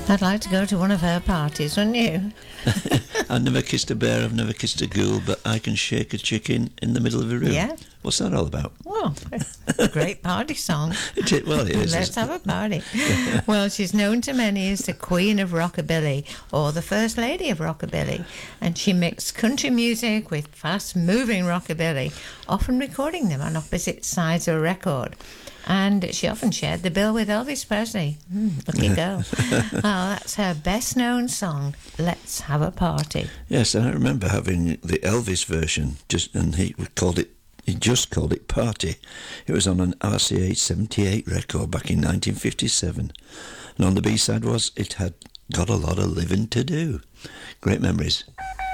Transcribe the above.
I'd like to go to one of her parties, wouldn't you? I've never kissed a bear, I've never kissed a ghoul, but I can shake a chicken in the middle of a room. Yeah. What's that all about? Well, it's a great party song. It is. Let's have a party. Well, she's known to many as the Queen of Rockabilly or the First Lady of Rockabilly, and she mixed country music with fast-moving rockabilly, often recording them on opposite sides of a record. And she often shared the bill with Elvis Presley. Lucky girl. Oh, that's her best-known song, Let's Have a Party. Yes, I remember having the Elvis version, and he just called it Party. It was on an RCA 78 record back in 1957. And on the B-side was, It Had Got a Lot of Living to Do. Great memories.